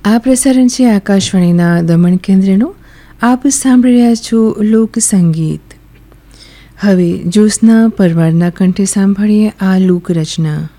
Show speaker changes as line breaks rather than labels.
આ પ્રસારણ છે આકાશવાણીના દમણ કેન્દ્રનું. આપ સાંભળી રહ્યા છો લોકસંગીત. હવે જ્યોત્સના પરમારના કંઠે સાંભળીએ આ લોકરચના.